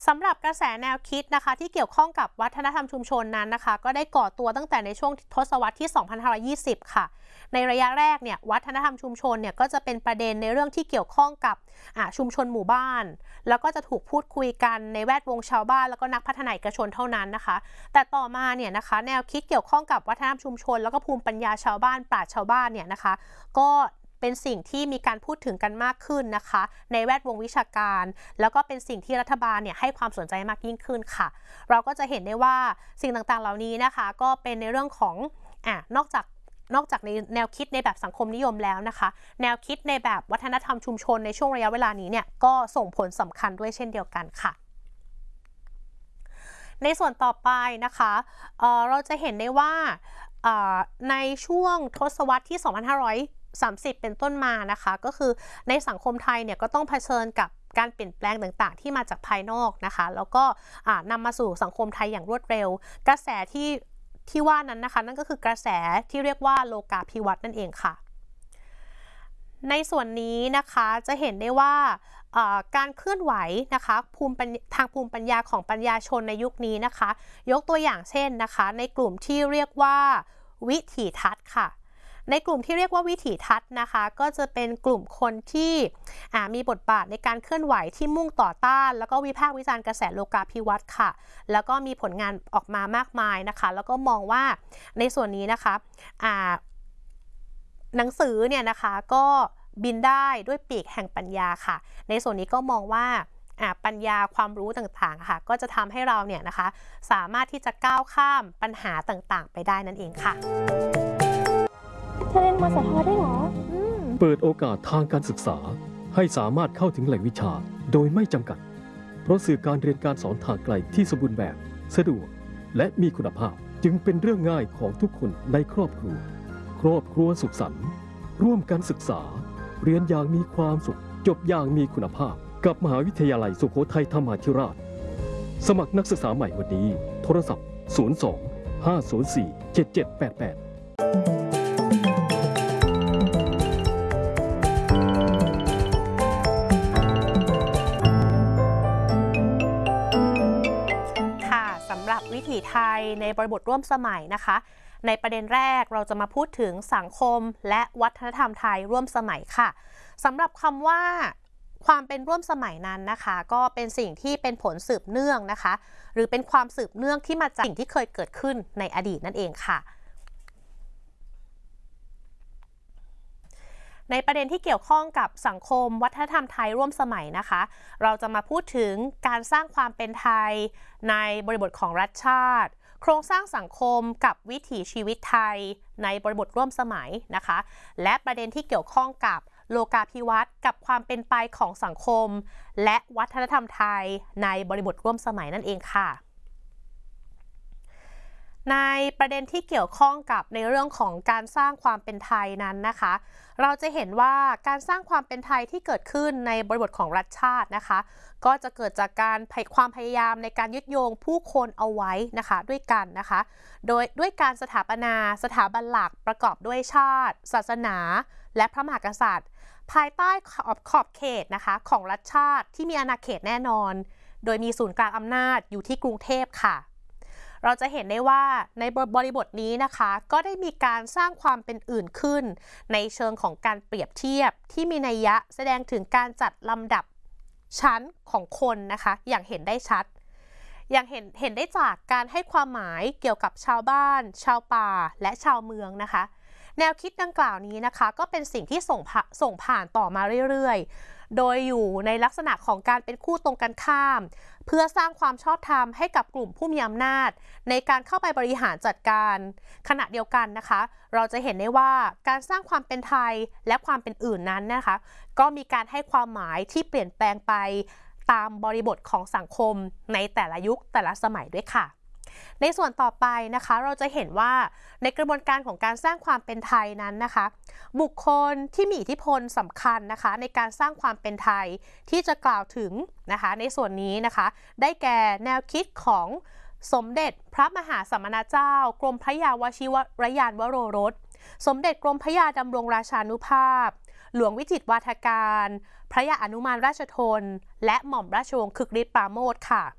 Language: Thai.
สำหรับกระแสแนวคิดนะคะที่เกี่ยวข้องกับวัฒนธรรมชุมชนนั้นนะคะก็ได้ก่อตัวตั้งแต่ในช่วงทศวรรษที่ 2520 ค่ะในระยะแรกเนี่ยวัฒนธรรมชุมชนเนี่ยก็จะเป็นประเด็นในเรื่องที่เกี่ยวข้องกับชุมชนหมู่บ้านแล้วก็จะถูกพูดคุยกันในแวดวงชาวบ้านแล้วก็นักพัฒนาเอกชนเท่านั้นนะคะแต่ต่อมาเนี่ยนะคะแนวคิดเกี่ยวข้องกับวัฒนธรรมชุมชนแล้วก็ภูมิปัญญาชาวบ้านปราชญ์ชาวบ้านเนี่ยนะคะก็เป็นสิ่งที่มีการพูดถึงกันมากขึ้นนะคะในแวดวงวิชาการแล้วก็เป็นสิ่งที่รัฐบาลเนี่ยให้ความสนใจมากยิ่งขึ้นค่ะเราก็จะเห็นได้ว่าสิ่งต่างๆเหล่านี้นะคะก็เป็นในเรื่องของนอกจากในแนวคิดในแบบสังคมนิยมแล้วนะคะแนวคิดในแบบวัฒนธรรมชุมชนในช่วงระยะเวลานี้เนี่ยก็ส่งผลสำคัญด้วยเช่นเดียวกันค่ะในส่วนต่อไปนะคะเราจะเห็นได้ว่าในช่วงทศวรรษที่ 2530 เป็นต้นมานะคะก็คือในสังคมไทยเนี่ยก็ต้องเผชิญกับการเปลี่ยนแปลงต่างๆที่มาจากภายนอกนะคะแล้วก็นำมาสู่สังคมไทยอย่างรวดเร็วกระแสที่ว่านั้นนะคะนั่นก็คือกระแสที่เรียกว่าโลกาภิวัตน์นั่นเองค่ะในส่วนนี้นะคะจะเห็นได้ว่าการเคลื่อนไหวนะคะทางภูมิปัญญาของปัญญาชนในยุคนี้นะคะยกตัวอย่างเช่นนะคะในกลุ่มที่เรียกว่าวิถีทัศน์ค่ะในกลุ่มที่เรียกว่าวิถีทัศน์นะคะก็จะเป็นกลุ่มคนที่มีบทบาทในการเคลื่อนไหวที่มุ่งต่อต้านแล้วก็วิพากษ์วิจารณ์กระแสโลกาภิวัตน์ค่ะแล้วก็มีผลงานออกมามากมายนะคะแล้วก็มองว่าในส่วนนี้นะคะหนังสือเนี่ยนะคะก็บินได้ด้วยปีกแห่งปัญญาค่ะในส่วนนี้ก็มองว่าปัญญาความรู้ต่างๆค่ะก็จะทำให้เราเนี่ยนะคะสามารถที่จะก้าวข้ามปัญหาต่างๆไปได้นั่นเองค่ะเธอเรียนมสทได้เหรอเปิดโอกาสทางการศึกษาให้สามารถเข้าถึงแหล่งวิชาโดยไม่จำกัดเพราะสื่อการเรียนการสอนทางไกลที่สมบูรณ์แบบสะดวกและมีคุณภาพจึงเป็นเรื่องง่ายของทุกคนในครอบครัวสุขสันต์ร่วมกันศึกษาเรียนอย่างมีความสุขจบอย่างมีคุณภาพกับมหาวิทยาลัยสุโขทัยธรรมาธิราชสมัครนักศึกษาใหม่วันนี้โทรศัพท์02 504 7788 สำหรับวิถีไทยในบริบทร่วมสมัยนะคะในประเด็นแรกเราจะมาพูดถึงสังคมและวัฒนธรรมไทยร่วมสมัยค่ะสำหรับคำว่าความเป็นร่วมสมัยนั้นนะคะก็เป็นสิ่งที่เป็นผลสืบเนื่องนะคะหรือเป็นความสืบเนื่องที่มาจากสิ่งที่เคยเกิดขึ้นในอดีตนั่นเองค่ะในประเด็นที่เกี่ยวข้องกับสังคมวัฒนธรรมไทยร่วมสมัยนะคะเราจะมาพูดถึงการสร้างความเป็นไทยในบริบทของรัฐชาติโครงสร้างสังคมกับวิถีชีวิตไทยในบริบทร่วมสมัยนะคะและประเด็นที่เกี่ยวข้องกับโลกาภิวัตน์กับความเป็นไปของสังคมและวัฒนธรรมไทยในบริบทร่วมสมัยนั่นเองค่ะในประเด็นที่เกี่ยวข้องกับในเรื่องของการสร้างความเป็นไทยนั้นนะคะเราจะเห็นว่าการสร้างความเป็นไทยที่เกิดขึ้นในบริบทของรัฐชาตินะคะก็จะเกิดจากความพยายามในการยึดโยงผู้คนเอาไว้นะคะด้วยกันนะคะด้วยการสถาปนาสถาบันหลักประกอบด้วยชาติศาสนาและพระมหากษัตริย์ภายใต้ขอบเขตนะคะของรัฐชาติที่มีอาณาเขตแน่นอนโดยมีศูนย์กลางอำนาจอยู่ที่กรุงเทพค่ะเราจะเห็นได้ว่าในบริบทนี้นะคะก็ได้มีการสร้างความเป็นอื่นขึ้นในเชิงของการเปรียบเทียบที่มีนัยยะแสดงถึงการจัดลำดับชั้นของคนนะคะอย่างเห็นได้ชัดอย่างเห็นได้จากการให้ความหมายเกี่ยวกับชาวบ้านชาวป่าและชาวเมืองนะคะแนวคิดดังกล่าวนี้นะคะก็เป็นสิ่งที่ส่งผ่านต่อมาเรื่อยๆโดยอยู่ในลักษณะของการเป็นคู่ตรงกันข้ามเพื่อสร้างความชอบธรรมให้กับกลุ่มผู้มีอำนาจในการเข้าไปบริหารจัดการขณะเดียวกันนะคะเราจะเห็นได้ว่าการสร้างความเป็นไทยและความเป็นอื่นนั้นนะคะก็มีการให้ความหมายที่เปลี่ยนแปลงไปตามบริบทของสังคมในแต่ละยุคแต่ละสมัยด้วยค่ะในส่วนต่อไปนะคะเราจะเห็นว่าในกระบวนการของการสร้างความเป็นไทยนั้นนะคะบุคคลที่มีอิทธิพลสำคัญนะคะในการสร้างความเป็นไทยที่จะกล่าวถึงนะคะในส่วนนี้นะคะได้แก่แนวคิดของสมเด็จพระมหาสมณเจ้ากรมพระยาวชิรยานวโรรสสมเด็จกรมพระยาดำรงราชานุภาพหลวงวิจิตรวาทการพระยาอนุมานราชทนและหม่อมราชวงศ์คึกฤทธิ์ปราโมชค่ะ